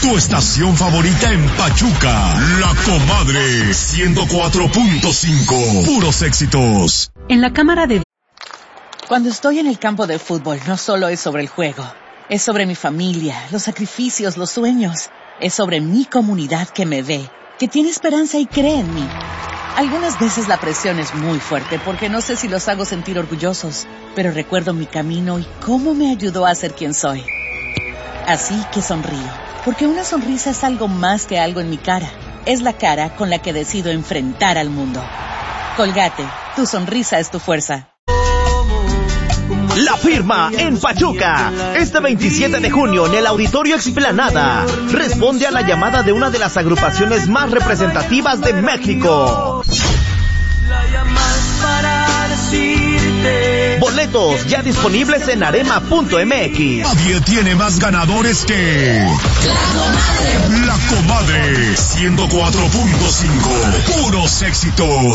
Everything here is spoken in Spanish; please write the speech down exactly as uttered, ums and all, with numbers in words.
Tu estación favorita en Pachuca, La Comadre, ciento cuatro punto cinco. Puros éxitos. En la cámara de... Cuando estoy en el campo de fútbol, no solo es sobre el juego. Es sobre mi familia, los sacrificios, los sueños. Es sobre mi comunidad que me ve, que tiene esperanza y cree en mí. Algunas veces la presión es muy fuerte porque no sé si los hago sentir orgullosos, pero recuerdo mi camino y cómo me ayudó a ser quien soy. Así que sonrío, porque una sonrisa es algo más que algo en mi cara. Es la cara con la que decido enfrentar al mundo. Colgate, tu sonrisa es tu fuerza. La Firma en Pachuca. Este veintisiete de junio en el Auditorio Explanada. Responde a la llamada de una de las agrupaciones más representativas de México. Boletos ya disponibles en arema punto m x. Nadie tiene más ganadores que La Comadre, ciento cuatro punto cinco. Puros éxitos.